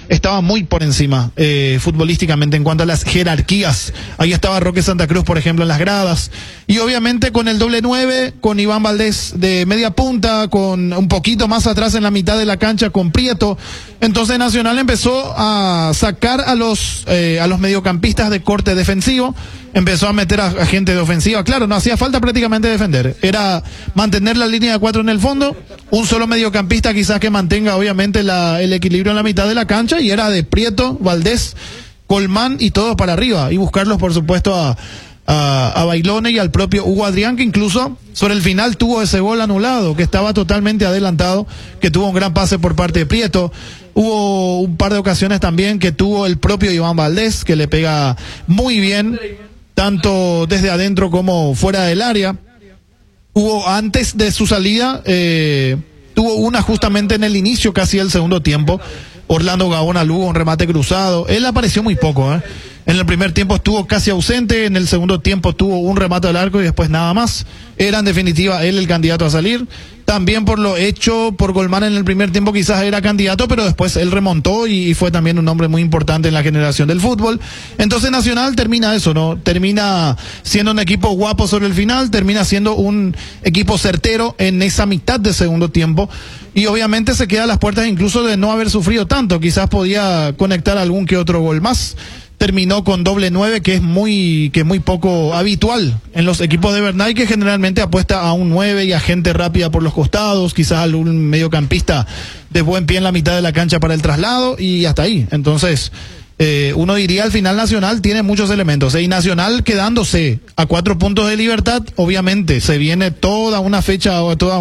estaba muy por encima futbolísticamente en cuanto a las jerarquías. Ahí estaba Roque Santa Cruz, por ejemplo, en las gradas. Y obviamente con el doble 9, con Iván Valdés de media punta, con un poquito más atrás en la mitad de la cancha con Prieto. Entonces Nacional empezó a sacar a los mediocampistas de corte defensivo, empezó a meter a gente de ofensiva. Claro, no hacía falta prácticamente defender, era mantener la línea de 4 en el fondo, un solo mediocampista quizás que mantenga obviamente el equilibrio en la mitad de la cancha, y era de Prieto, Valdés, Colmán y todos para arriba, y buscarlos por supuesto a Bailone y al propio Hugo Adrián, que incluso sobre el final tuvo ese gol anulado, que estaba totalmente adelantado, que tuvo un gran pase por parte de Prieto. Hubo un par de ocasiones también que tuvo el propio Iván Valdés, que le pega muy bien, tanto desde adentro como fuera del área. Hubo antes de su salida, tuvo una justamente en el inicio casi del segundo tiempo, Orlando Gaona Lugo, un remate cruzado. Él apareció muy poco, En el primer tiempo estuvo casi ausente, en el segundo tiempo tuvo un remate al arco y después nada más. Era en definitiva él el candidato a salir. También por lo hecho por Colmán en el primer tiempo quizás era candidato, pero después él remontó y fue también un hombre muy importante en la generación del fútbol. Entonces Nacional termina eso, ¿no? Termina siendo un equipo guapo sobre el final, termina siendo un equipo certero en esa mitad de segundo tiempo, y obviamente se queda a las puertas incluso de no haber sufrido tanto. Quizás podía conectar algún que otro gol más. Terminó con doble 9, que es muy poco habitual en los equipos de Bernay, que generalmente apuesta a un 9 y a gente rápida por los costados, quizás algún mediocampista de buen pie en la mitad de la cancha para el traslado, y hasta ahí. Entonces, uno diría al final Nacional tiene muchos elementos, y Nacional quedándose a 4 puntos de Libertad, obviamente se viene toda una fecha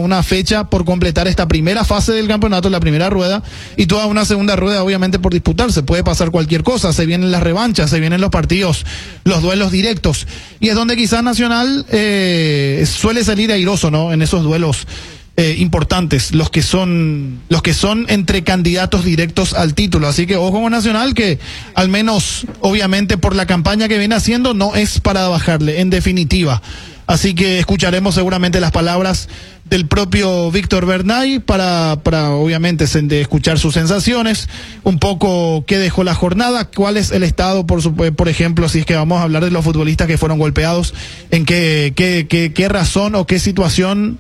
por completar esta primera fase del campeonato, la primera rueda, y toda una segunda rueda obviamente por disputarse. Puede pasar cualquier cosa, se vienen las revanchas, se vienen los partidos, los duelos directos, y es donde quizás Nacional suele salir airoso, ¿no? En esos duelos importantes, los que son entre candidatos directos al título. Así que ojo con Nacional, que al menos obviamente por la campaña que viene haciendo no es para bajarle, en definitiva. Así que escucharemos seguramente las palabras del propio Víctor Bernay para obviamente escuchar sus sensaciones, un poco qué dejó la jornada, cuál es el estado, por ejemplo, si es que vamos a hablar de los futbolistas que fueron golpeados, en qué razón o qué situación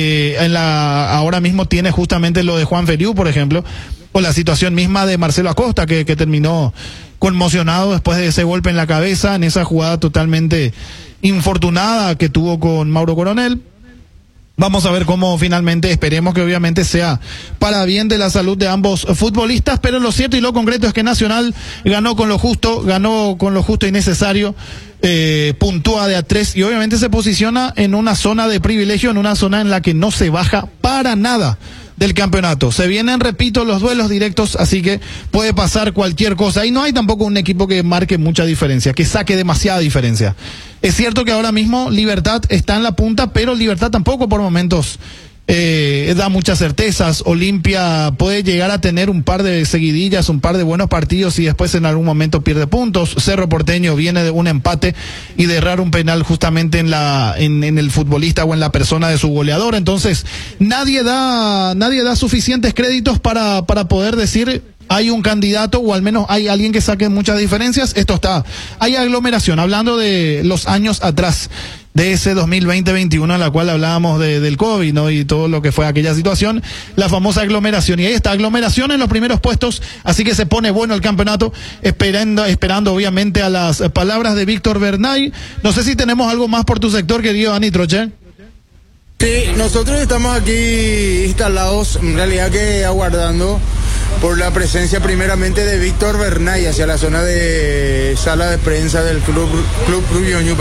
ahora mismo tiene justamente lo de Juan Feriú, por ejemplo, o la situación misma de Marcelo Acosta, que terminó conmocionado después de ese golpe en la cabeza, en esa jugada totalmente infortunada que tuvo con Mauro Coronel. Vamos a ver cómo finalmente, esperemos que obviamente sea para bien de la salud de ambos futbolistas, pero lo cierto y lo concreto es que Nacional ganó con lo justo y necesario, puntúa de a 3 y obviamente se posiciona en una zona de privilegio, en una zona en la que no se baja para nada del campeonato. Se vienen, repito, los duelos directos, así que puede pasar cualquier cosa. Y no hay tampoco un equipo que marque mucha diferencia, que saque demasiada diferencia. Es cierto que ahora mismo Libertad está en la punta, pero Libertad tampoco por momentos da muchas certezas. Olimpia puede llegar a tener un par de seguidillas, un par de buenos partidos y después en algún momento pierde puntos. Cerro Porteño viene de un empate y de errar un penal justamente en el futbolista o en la persona de su goleador. Entonces nadie da suficientes créditos para poder decir hay un candidato o al menos hay alguien que saque muchas diferencias. Hay aglomeración, hablando de los años atrás, de ese 2020-21 en la cual hablábamos del COVID, ¿no? Y todo lo que fue aquella situación, la famosa aglomeración. Y ahí está, aglomeración en los primeros puestos, así que se pone bueno el campeonato, esperando obviamente a las palabras de Víctor Bernay. No sé si tenemos algo más por tu sector, querido Dani Troche. Sí, nosotros estamos aquí instalados, en realidad que aguardando por la presencia primeramente de Víctor Bernay hacia la zona de sala de prensa del Club Rubioño,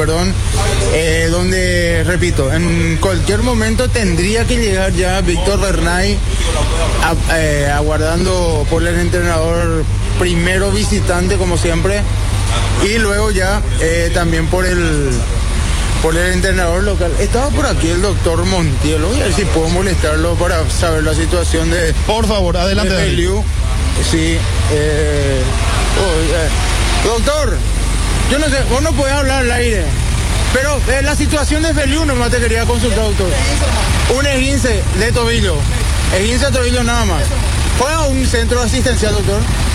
donde, repito, en cualquier momento tendría que llegar ya Víctor Bernay aguardando por el entrenador primero visitante como siempre y luego ya también por el entrenador local. Estaba por aquí el doctor Montiel, voy a ver si puedo molestarlo para saber la situación de... Por favor, adelante. De Feliu. Sí, doctor, yo no sé, vos no podés hablar al aire, pero la situación de Feliu nomás te quería consultar, doctor. Un esguince de tobillo, esguince de tobillo nada más. ¿Fue a un centro asistencial, doctor?